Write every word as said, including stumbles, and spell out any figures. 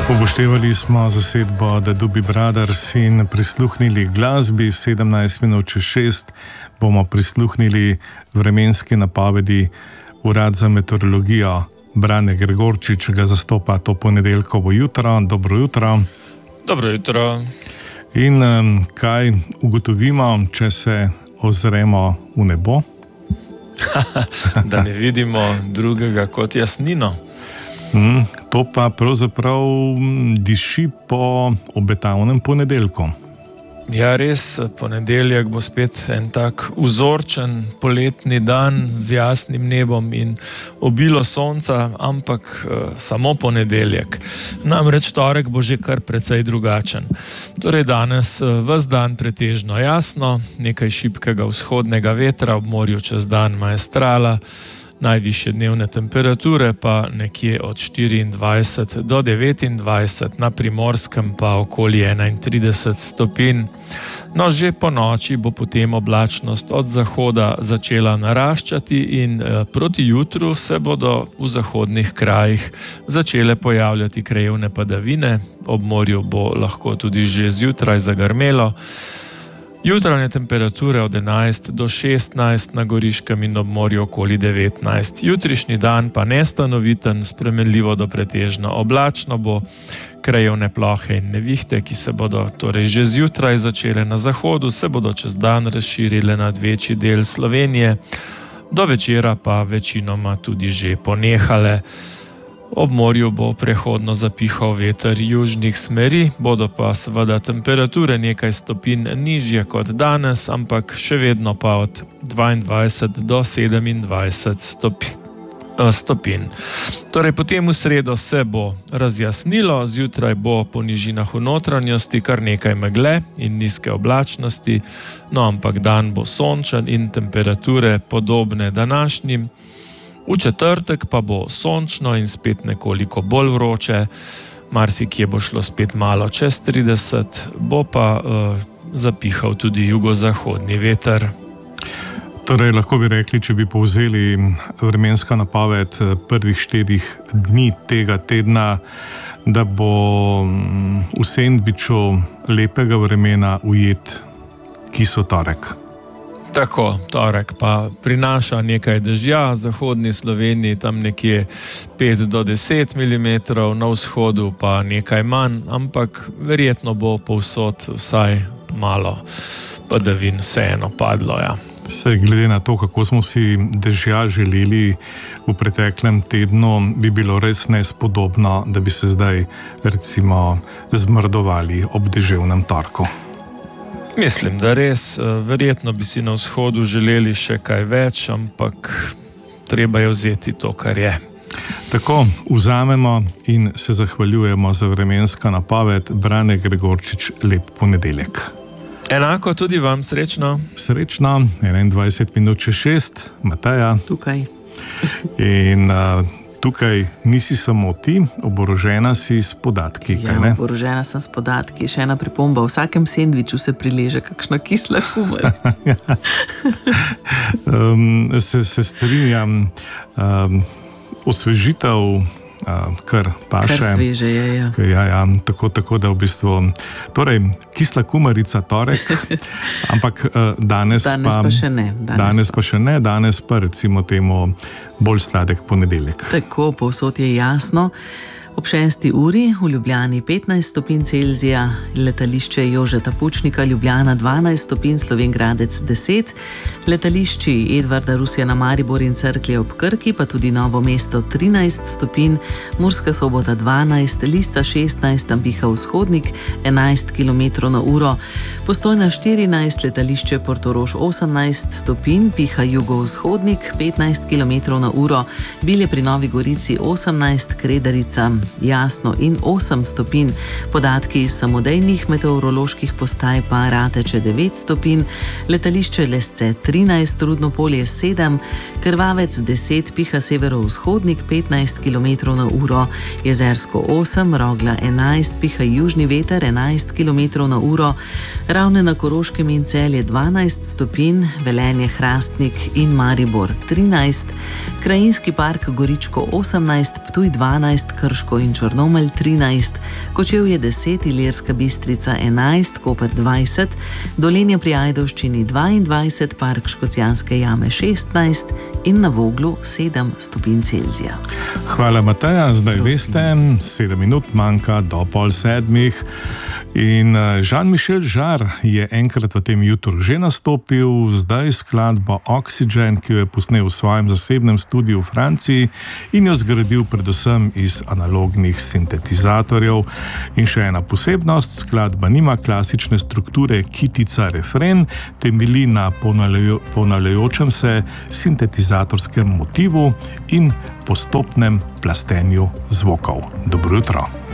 Upoštevali smo zasedbo The Doobie Brothers in prisluhnili glasbi. sedemnajst minut čez šest bomo prisluhnili vremenski napovedi. Urad za meteorologijo Brane Gregorčič ga zastopa to ponedeljkovo jutro. Dobro jutro. Dobro jutro. In um, kaj ugotovimo, če se ozremo v nebo? Da ne vidimo drugega kot jasnino. Mm, to pa pravzaprav diši po obetavnem ponedeljku. Ja, res, ponedeljek bo spet en tak vzorčen poletni dan z jasnim nebom in obilo sonca, ampak uh, samo ponedeljek. Namreč torek bo že kar precej drugačen. Torej danes uh, ves dan pretežno jasno, nekaj šibkega vzhodnega vetra, ob morju čez dan maestrala, najvišje dnevne temperature pa nekje od štiriindvajset do devetindvajset, na Primorskem pa okoli enaintrideset stopinj. No, že po noči bo potem oblačnost od zahoda začela naraščati in eh, proti jutru se bodo v zahodnih krajih začele pojavljati krajevne padavine, ob morju bo lahko tudi že zjutraj zagrmelo. Jutranje temperature od enajst do šestnajst, na Goriškem in ob morju okoli devetnajst. Jutrišnji dan pa nestanoviten, spremenljivo do pretežno oblačno bo, krajevne plohe in nevihte, ki se bodo torej že zjutraj začele na zahodu, se bodo čez dan razširile nad večji del Slovenije, do večera pa večinoma tudi že ponehale. Ob morju bo prehodno zapihal veter južnih smeri, bodo pa seveda temperature nekaj stopinj nižje kot danes, ampak še vedno pa od dvaindvajset do sedemindvajset stopinj. Torej, potem v sredo se bo razjasnilo, zjutraj bo po nižinah v notranjosti kar nekaj megle in nizke oblačnosti, no ampak dan bo sončen in temperature podobne današnjim. V četrtek pa bo sončno in spet nekoliko bolj vroče, marsikje bo šlo spet malo čez trideset, bo pa uh, zapihal tudi jugozahodni veter. Torej, lahko bi rekli, če bi povzeli vremenska napoved prvih štirih dni tega tedna, da bo v sendviču lepega vremena ujet kisel torek. Tako, torek pa prinaša nekaj dežja, v zahodni Sloveniji tam nekje pet do deset milimetrov, na vzhodu pa nekaj manj, ampak verjetno bo povsod vsaj malo padavin vseeno padlo, ja. Vse glede na to, kako smo si dežja želeli v preteklem tednu, bi bilo res nespodobno, da bi se zdaj recimo zmrdovali ob deževnem torku. Mislim, da res, verjetno bi si na vzhodu želeli še kaj več, ampak treba je vzeti to, kar je. Tako, vzamemo in se zahvaljujemo za vremenska napoved. Brane Gregorčič, lep ponedeljek. Enako tudi vam, srečno. Srečno, enaindvajset minut čez šest, Mateja. Tukaj. In uh, tukaj nisi samo ti, oborožena si s podatki, ja, kaj ne? oborožena sem s podatki. Še ena pripomba, v vsakem sendviču se prileže kakšna kisla kumarica. um, se, se strinjam, um, osvežitev uh, kar paše. Kar sveže je, ja. Ja, ja, tako, tako da v bistvu, torej, kisla kumarica torek, ampak uh, danes, danes pa, pa še ne. Danes, danes pa, pa še ne, danes pa recimo temu bolj sladek ponedeljek. Tako, povsod je jasno. Ob šesti uri v Ljubljani petnajst stopinj Celzija, letališče Jožeta Pučnika Ljubljana dvanajst stopinj, Slovenj Gradec deset, letališči Edvarda Rusjana Maribor in Cerklje ob Krki, pa tudi Novo mesto trinajst stopinj, Murska Sobota dvanajst, Lisca šestnajst, tam piha vzhodnik enajst kilometrov na uro, Postojna štirinajst, letališče Portorož osemnajst stopinj, piha jugovzhodnik petnajst kilometrov na uro, Bilje pri Novi Gorici osemnajst, Kredarica jasno in osem stopinj. Podatki iz samodejnih meteoroloških postaj pa Rateče devet stopinj, letališče Lesce trinajst, Rudno Polje sedem, Krvavec deset, piha severovzhodnik petnajst kilometrov na uro, Jezersko osem, Rogla enajst, piha južni veter enajst kilometrov na uro, Ravne na Koroškem in Celje dvanajst stopinj, Velenje, Hrastnik in Maribor trinajst, Krajinski park Goričko osemnajst, Ptuj dvanajst, Krško in Črnomelj trinajst, Kočevje deset, Ilirska Bistrica enajst, Koper dvajset, Dolenje pri Ajdovščini dvaindvajset, Park Škocjanske jame šestnajst in na Voglu sedem stopinj Celzija. Hvala, Mateja. Zdaj veste, sedem minut manjka do pol sedmih. In Jean-Michel Jarre je enkrat v tem jutru že nastopil, zdaj skladba Oxygen, ki jo je posnel v svojem zasebnem studiu v Franciji in jo zgradil predvsem iz analognih sintetizatorjev. In še ena posebnost, skladba nima klasične strukture kitica-refren, temelji na ponavljajočem se sintetizatorskem motivu in postopnem plastenju zvokov. Dobro jutro.